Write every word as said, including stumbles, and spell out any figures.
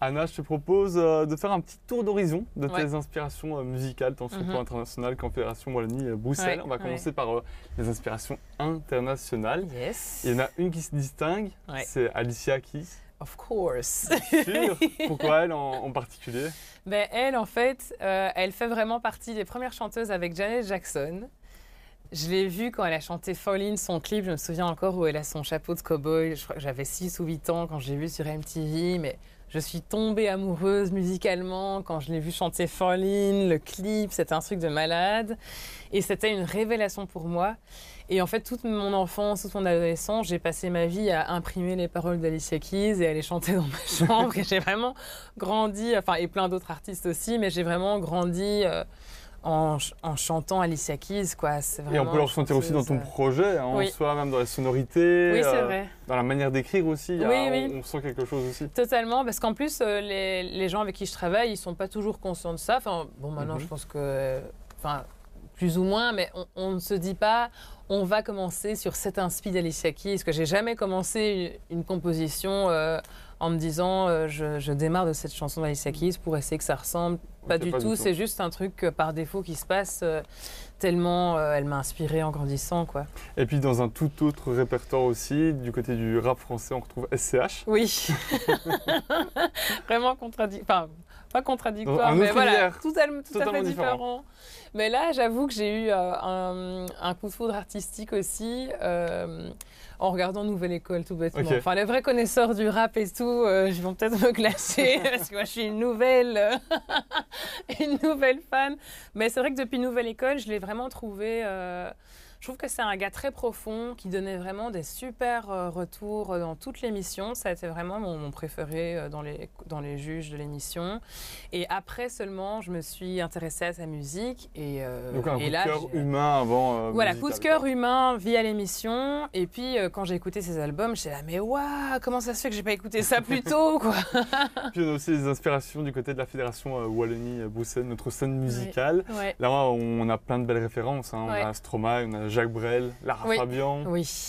Anna, je te propose euh, de faire un petit tour d'horizon de tes Ouais. inspirations euh, musicales, tant sur le Mhm. plan international qu'en Fédération Wallonie-Bruxelles. Ouais, On va commencer par euh, les inspirations internationales. Yes. Il y en a une qui se distingue, Ouais. c'est Alicia Keys. Of course. Sûr. Pourquoi elle en, en particulier? Ben, elle, en fait, euh, elle fait vraiment partie des premières chanteuses avec Janet Jackson. Je l'ai vue quand elle a chanté Fall In, son clip. Je me souviens encore où elle a son chapeau de cow-boy. Je crois que j'avais six ou huit ans quand je l'ai vue sur M T V. Mais je suis tombée amoureuse musicalement quand je l'ai vue chanter Fall In. Le clip, c'était un truc de malade. Et c'était une révélation pour moi. Et en fait, toute mon enfance, toute mon adolescence, j'ai passé ma vie à imprimer les paroles d'Alicia Keys et à les chanter dans ma chambre. Et j'ai vraiment grandi, enfin, et plein d'autres artistes aussi, mais j'ai vraiment grandi euh, en, ch- en chantant Alicia Keys, quoi. C'est Et on vraiment peut le ressentir aussi dans ton chanteuse, projet, hein, Oui. en soi, même dans les sonorités, Oui, c'est euh, vrai. dans la manière d'écrire aussi. il y a- Oui, on, oui. on sent quelque chose aussi. Totalement, parce qu'en plus, euh, les, les gens avec qui je travaille, ils sont pas toujours conscients de ça. Enfin, bon, maintenant, Mhm. je pense que, euh, enfin, plus ou moins, mais on, on ne se dit pas, on va commencer sur cette inspi d'Alicia Keys, parce que j'ai jamais commencé une, une composition euh, en me disant, euh, je, je démarre de cette chanson d'Alicia Keys pour essayer que ça ressemble. Pas Ok, du pas du tout, tout. c'est juste un truc euh, par défaut qui se passe euh, tellement euh, elle m'a inspirée en grandissant, quoi. Et puis dans un tout autre répertoire aussi, du côté du rap français, on retrouve S C H. Oui, vraiment contradictoire. Enfin, pas contradictoire, Un mais autre voilà, univers, tout, à, tout à totalement fait différent. différent. Mais là, j'avoue que j'ai eu euh, un, un coup de foudre artistique aussi euh, en regardant Nouvelle École, tout bêtement. Ok. Enfin, les vrais connaisseurs du rap et tout, euh, ils vont peut-être me classer parce que moi, je suis une nouvelle, euh, une nouvelle fan. Mais c'est vrai que depuis Nouvelle École, je l'ai vraiment trouvé. Euh, je trouve que c'est un gars très profond qui donnait vraiment des super euh, retours dans toute l'émission. Ça a été vraiment mon, mon préféré euh, dans, les, dans les juges de l'émission. Et après seulement, je me suis intéressée à sa musique. Et, euh, Donc un et coup là, de cœur j'ai- humain avant. euh, voilà, musical, coup de cœur quoi. humain via l'émission. Et puis, euh, quand j'ai écouté ses albums, j'étais là, mais waouh, comment ça se fait que j'ai pas écouté ça plus tôt, quoi. Puis on a aussi des inspirations du côté de la Fédération euh, Wallonie-Bruxelles, notre scène musicale. Ouais. Là, on a plein de belles références. hein. Ouais. On a Stromae, on a Jacques Brel, Lara Oui. Fabian. Oui.